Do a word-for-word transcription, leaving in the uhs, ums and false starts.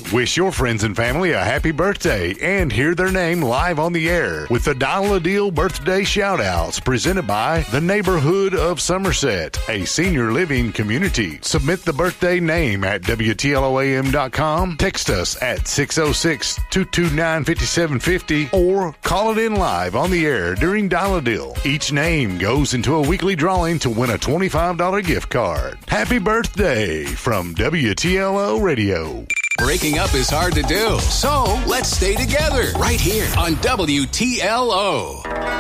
Wish your friends and family a happy birthday and hear their name live on the air with the Dial a Deal birthday shout-outs presented by the Neighborhood of Somerset, a senior living community. Submit the birthday name at W T L O A M dot com, text us at six oh six, two two nine, five seven five oh, or call it in live on the air during Dial a Deal. Each name goes into a weekly drawing to win a twenty-five dollars gift card. Happy birthday from W T L O Radio. Breaking up is hard to do, so let's stay together right here on W T L O.